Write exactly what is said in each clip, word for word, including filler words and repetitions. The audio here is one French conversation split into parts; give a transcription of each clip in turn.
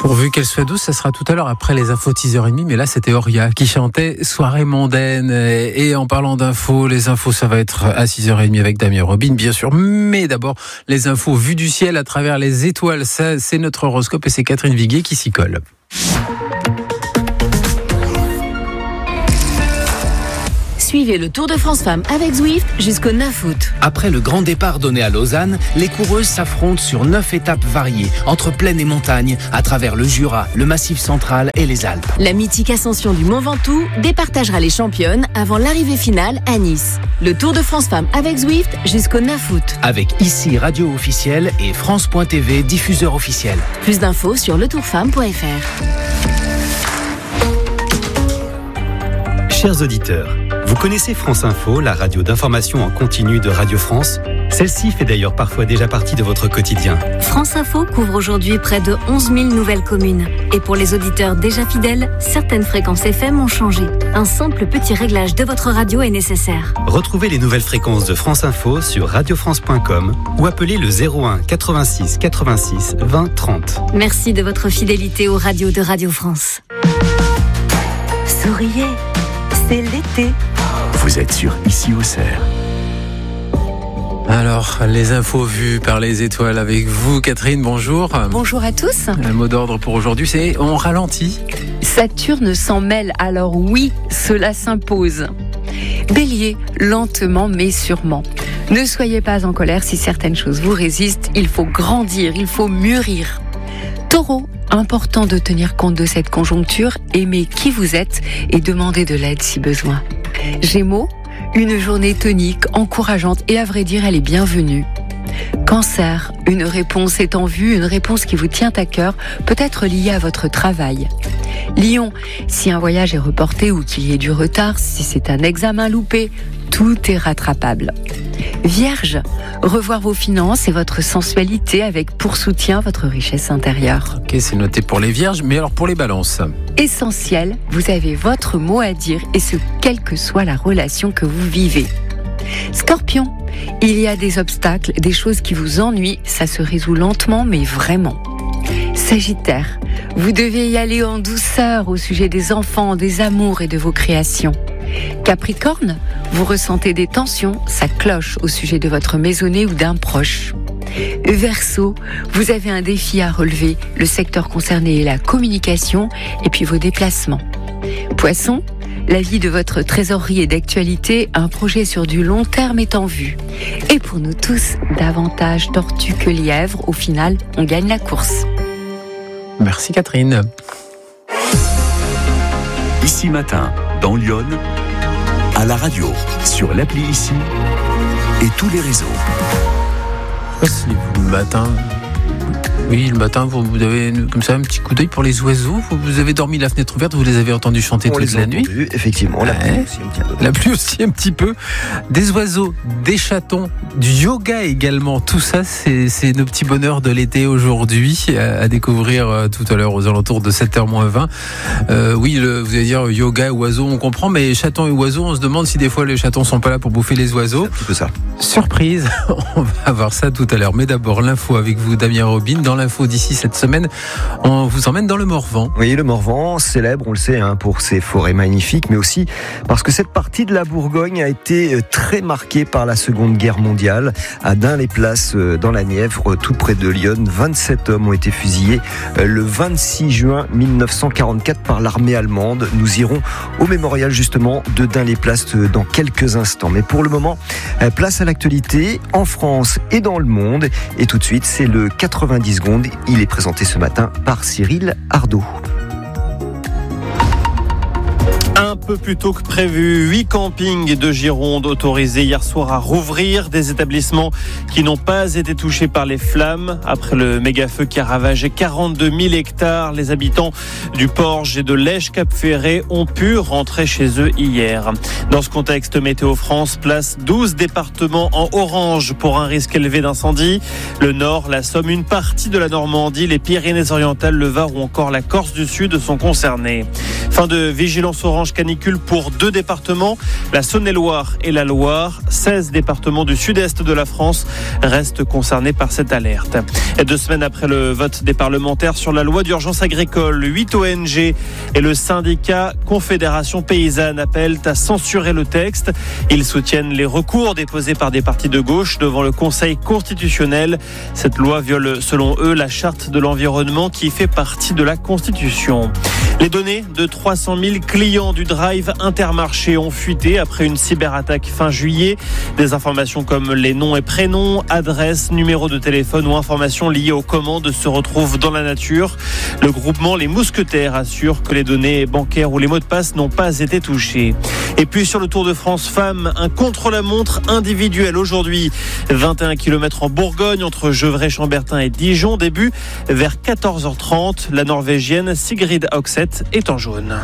Pourvu qu'elle soit douce, ça sera tout à l'heure après les infos de six heures trente, mais là c'était Auria qui chantait Soirée mondaine. Et en parlant d'infos, les infos ça va être à six heures trente avec Damien Robin bien sûr, mais d'abord les infos vues du ciel à travers les étoiles, ça c'est notre horoscope et c'est Catherine Viguier qui s'y colle. Suivez le Tour de France Femmes avec Zwift jusqu'au neuf août. Après le grand départ donné à Lausanne, les coureuses s'affrontent sur neuf étapes variées, entre plaine et montagne, à travers le Jura, le Massif central et les Alpes. La mythique ascension du Mont Ventoux départagera les championnes avant l'arrivée finale à Nice. Le Tour de France Femmes avec Zwift jusqu'au neuf août. Avec ici Radio officielle et France point T V diffuseur officiel. Plus d'infos sur le tour femme point f r. Chers auditeurs, vous connaissez France Info, la radio d'information en continu de Radio France ? Celle-ci fait d'ailleurs parfois déjà partie de votre quotidien. France Info couvre aujourd'hui près de onze mille nouvelles communes. Et pour les auditeurs déjà fidèles, certaines fréquences F M ont changé. Un simple petit réglage de votre radio est nécessaire. Retrouvez les nouvelles fréquences de France Info sur radio france point com ou appelez le zéro un quatre-vingt-six quatre-vingt-six vingt trente. Merci de votre fidélité aux radios de Radio France. Souriez, c'est l'été. Vous êtes sur Ici au Cerf. Alors, les infos vues par les étoiles avec vous, Catherine, bonjour. Bonjour à tous. Le mot d'ordre pour aujourd'hui, c'est on ralentit. Saturne s'en mêle, alors oui, cela s'impose. Bélier, lentement mais sûrement. Ne soyez pas en colère si certaines choses vous résistent, il faut grandir, il faut mûrir. Taureau, important de tenir compte de cette conjoncture, aimez qui vous êtes et demandez de l'aide si besoin. Gémeaux, une journée tonique, encourageante et à vrai dire, elle est bienvenue. Cancer, une réponse est en vue, une réponse qui vous tient à cœur, peut-être liée à votre travail. Lion, si un voyage est reporté ou qu'il y ait du retard, si c'est un examen loupé, tout est rattrapable. Vierge, revoir vos finances et votre sensualité avec pour soutien votre richesse intérieure. Ok, c'est noté pour les vierges, mais alors pour les balances. Essentiel, vous avez votre mot à dire et ce, quelle que soit la relation que vous vivez. Scorpion, il y a des obstacles, des choses qui vous ennuient, ça se résout lentement mais vraiment. Sagittaire, vous devez y aller en douceur au sujet des enfants, des amours et de vos créations. Capricorne, vous ressentez des tensions, ça cloche au sujet de votre maisonnée ou d'un proche. Verseau, vous avez un défi à relever, le secteur concerné est la communication et puis vos déplacements. Poisson, la vie de votre trésorerie est d'actualité, un projet sur du long terme est en vue. Et pour nous tous, davantage tortue que lièvre, au final, on gagne la course. Merci Catherine. Ici matin, dans Lyon, à la radio, sur l'appli Ici et tous les réseaux. Si le matin, oui, le matin, vous, vous avez comme ça un petit coup d'œil pour les oiseaux. Vous, vous avez dormi la fenêtre ouverte, vous les avez entendus chanter on toute les la a nuit. Entendus, effectivement, la ouais. pluie aussi un petit peu. La pluie aussi un petit peu. Des oiseaux, des chatons, du yoga également. Tout ça, c'est, c'est nos petits bonheurs de l'été aujourd'hui à, à découvrir euh, tout à l'heure aux alentours de sept heures moins vingt. Euh, oui, le, vous allez dire yoga, oiseaux, on comprend, mais chatons et oiseaux, on se demande si des fois les chatons sont pas là pour bouffer les oiseaux. C'est un petit peu ça. Surprise, on va voir ça tout à l'heure. Mais d'abord, l'info avec vous, Damien Robin. Dans l'info d'ici cette semaine, on vous emmène dans le Morvan. Oui, le Morvan, célèbre, on le sait, hein, pour ses forêts magnifiques, mais aussi parce que cette partie de la Bourgogne a été très marquée par la Seconde Guerre mondiale. À Dun-les-Places, dans la Nièvre, tout près de Lyon, vingt-sept hommes ont été fusillés le vingt-six juin mille neuf cent quarante-quatre par l'armée allemande. Nous irons au mémorial justement de Dun-les-Places dans quelques instants. Mais pour le moment, place à l'actualité en France et dans le monde. Et tout de suite, c'est le quatre-vingt-dix secondes. Il est présenté ce matin par Cyril Ardo. Un peu plus tôt que prévu, huit campings de Gironde autorisés hier soir à rouvrir, des établissements qui n'ont pas été touchés par les flammes. Après le méga-feu qui a ravagé quarante-deux mille hectares, les habitants du Porge et de Lège-Cap-Ferré ont pu rentrer chez eux hier. Dans ce contexte, Météo France place douze départements en orange pour un risque élevé d'incendie. Le Nord, la Somme, une partie de la Normandie, les Pyrénées-Orientales, le Var ou encore la Corse du Sud sont concernés. Fin de vigilance orange canicule pour deux départements, la Saône-et-Loire et la Loire. seize départements du sud-est de la France restent concernés par cette alerte. Et deux semaines après le vote des parlementaires sur la loi d'urgence agricole, huit O N G et le syndicat Confédération Paysanne appellent à censurer le texte. Ils soutiennent les recours déposés par des partis de gauche devant le Conseil constitutionnel. Cette loi viole, selon eux, la charte de l'environnement qui fait partie de la Constitution. Les données de trois cent mille clients du Drive Intermarché ont fuité après une cyberattaque fin juillet. Des informations comme les noms et prénoms, adresses, numéros de téléphone ou informations liées aux commandes se retrouvent dans la nature. Le groupement Les Mousquetaires assure que les données bancaires ou les mots de passe n'ont pas été touchés. Et puis sur le Tour de France Femmes, un contre-la-montre individuel aujourd'hui. vingt et un kilomètres en Bourgogne entre Gevrey-Chambertin et Dijon. Début vers quatorze heures trente. La Norvégienne Sigrid Hogseth est en jaune.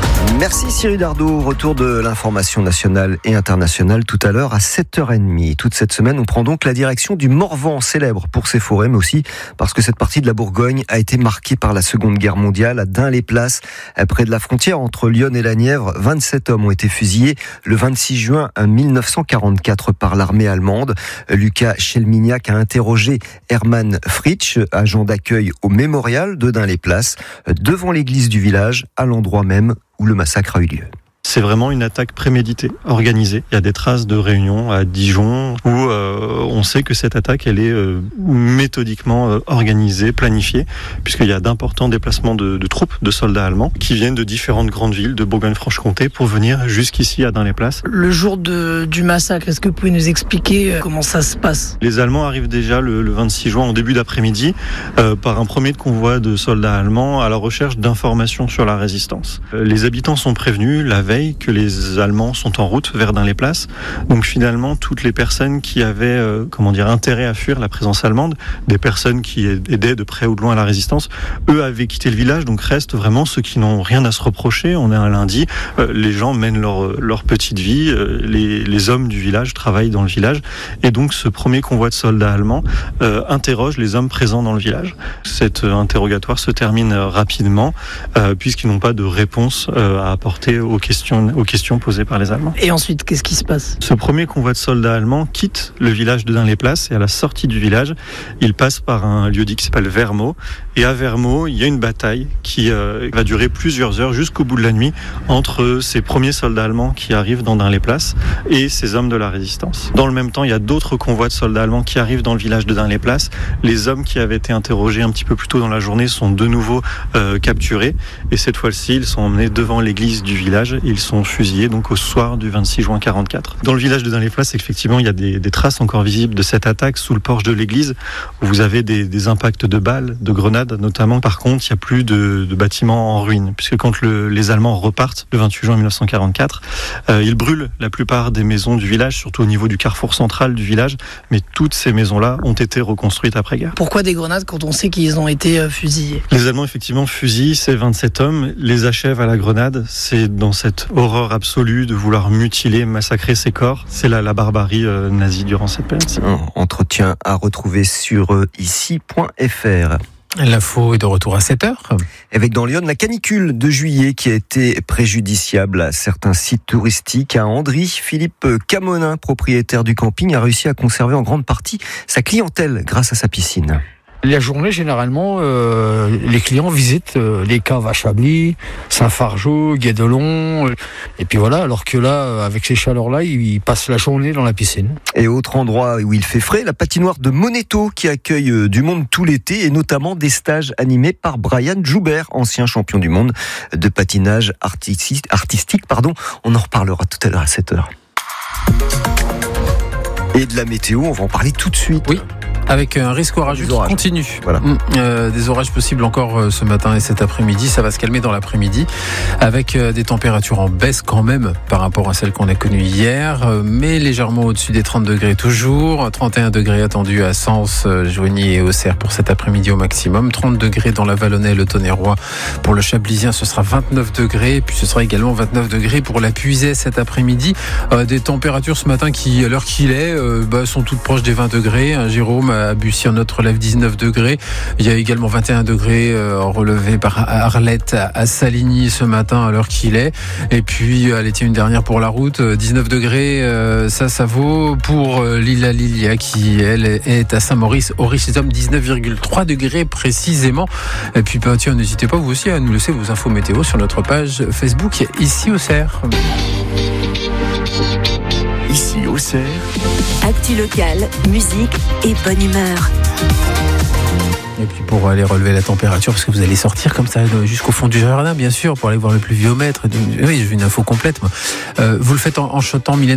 Merci Cyril Dardot. Retour de l'information nationale et internationale tout à l'heure à sept heures trente. Toute cette semaine, on prend donc la direction du Morvan, célèbre pour ses forêts, mais aussi parce que cette partie de la Bourgogne a été marquée par la Seconde Guerre mondiale. À Dun-les-Places, près de la frontière entre Lyon et la Nièvre, vingt-sept hommes ont été fusillés le vingt-six juin mille neuf cent quarante-quatre par l'armée allemande. Lucas Chelmignac a interrogé Hermann Fritsch, agent d'accueil au mémorial de Dun-les-Places, devant l'église du village, à l'endroit même où le massacre a eu lieu. C'est vraiment une attaque préméditée, organisée. Il y a des traces de réunions à Dijon où euh, on sait que cette attaque, elle est euh, méthodiquement euh, organisée, planifiée, puisqu'il y a d'importants déplacements de, de troupes, de soldats allemands, qui viennent de différentes grandes villes de Bourgogne-Franche-Comté pour venir jusqu'ici à Dun-les-Places. Le jour de, du massacre, est-ce que vous pouvez nous expliquer euh, comment ça se passe ? Les Allemands arrivent déjà le, le vingt-six juin, en début d'après-midi, euh, par un premier convoi de soldats allemands à la recherche d'informations sur la résistance. Euh, les habitants sont prévenus la veille que les Allemands sont en route vers Dun-les-Places. Donc finalement, toutes les personnes qui avaient euh, comment dire, intérêt à fuir la présence allemande, des personnes qui aidaient de près ou de loin à la résistance, eux avaient quitté le village, donc restent vraiment ceux qui n'ont rien à se reprocher. On est un lundi, euh, les gens mènent leur, leur petite vie, euh, les, les hommes du village travaillent dans le village, et donc ce premier convoi de soldats allemands euh, interroge les hommes présents dans le village. Cet euh, interrogatoire se termine euh, rapidement, euh, puisqu'ils n'ont pas de réponse euh, à apporter aux questions aux questions posées par les Allemands. Et ensuite, qu'est-ce qui se passe ? Ce premier convoi de soldats allemands quitte le village de Dun-les-Places et à la sortie du village, il passe par un lieu dit qui s'appelle Vermaux. Et à Vermaux, il y a une bataille qui euh, va durer plusieurs heures jusqu'au bout de la nuit entre ces premiers soldats allemands qui arrivent dans Dun-les-Places et ces hommes de la résistance. Dans le même temps, il y a d'autres convois de soldats allemands qui arrivent dans le village de Dun-les-Places. Les hommes qui avaient été interrogés un petit peu plus tôt dans la journée sont de nouveau euh, capturés et cette fois-ci, ils sont emmenés devant l'église du village. Ils sont fusillés donc au soir du vingt-six juin quarante-quatre. Dans le village de Dun-les-Places, effectivement, il y a des, des traces encore visibles de cette attaque sous le porche de l'église où vous avez des, des impacts de balles, de grenades notamment. Par contre, il n'y a plus de, de bâtiments en ruine puisque quand le, les Allemands repartent le vingt-huit juin mille neuf cent quarante-quatre, euh, ils brûlent la plupart des maisons du village, surtout au niveau du carrefour central du village, mais toutes ces maisons-là ont été reconstruites après-guerre. Pourquoi des grenades quand on sait qu'ils ont été euh, fusillés ? Les Allemands, effectivement, fusillent ces vingt-sept hommes, les achèvent à la grenade. C'est dans cette horreur absolue de vouloir mutiler, massacrer ces corps. C'est la, la barbarie euh, nazie durant cette période. Entretien à retrouver sur euh, ici point f r. L'info est de retour à sept heures. Avec dans Lyon la canicule de juillet qui a été préjudiciable à certains sites touristiques. À Andry, Philippe Camonin, propriétaire du camping, a réussi à conserver en grande partie sa clientèle grâce à sa piscine. La journée, généralement, euh, les clients visitent euh, les caves à Chablis, Saint-Fargeau, Guédelon, euh, et puis voilà, alors que là, avec ces chaleurs-là, ils passent la journée dans la piscine. Et autre endroit où il fait frais, la patinoire de Moneto qui accueille euh, du monde tout l'été, et notamment des stages animés par Brian Joubert, ancien champion du monde de patinage artistique. artistique pardon. On en reparlera tout à l'heure à sept heures. Et de la météo, on va en parler tout de suite. Oui. Avec un risque orageux qui continue. Voilà. Euh, des orages possibles encore euh, ce matin et cet après-midi. Ça va se calmer dans l'après-midi avec euh, des températures en baisse quand même par rapport à celles qu'on a connues hier, euh, mais légèrement au-dessus des trente degrés toujours. trente et un degrés attendus à Sens, euh, Joigny et Auxerre pour cet après-midi au maximum. trente degrés dans la Vallonnais, le Tonnerrois. Pour le Chablisien, ce sera vingt-neuf degrés. Et puis ce sera également vingt-neuf degrés pour la Puisaye cet après-midi. Euh, des températures ce matin qui, à l'heure qu'il est, euh, bah, sont toutes proches des vingt degrés. Hein, Jérôme, à Bussy en Haute-Relève, dix-neuf degrés. Il y a également vingt et un degrés euh, relevés par Arlette à Saligny ce matin à l'heure qu'il est. Et puis, allez, tiens, une dernière pour la route, dix-neuf degrés, euh, ça, ça vaut pour euh, Lilla Lilia qui, elle, est à Saint-Maurice, au Riche-des-Hommes, dix-neuf virgule trois degrés précisément. Et puis, bah, tiens, n'hésitez pas vous aussi à nous laisser vos infos météo sur notre page Facebook ici au Cerf. Ici au Cerf. Actu locale, musique et bonne humeur. Et puis pour aller relever la température, parce que vous allez sortir comme ça jusqu'au fond du jardin, bien sûr, pour aller voir le pluviomètre. Oui, j'ai une info complète. Moi. Euh, vous le faites en, en chantant Mylène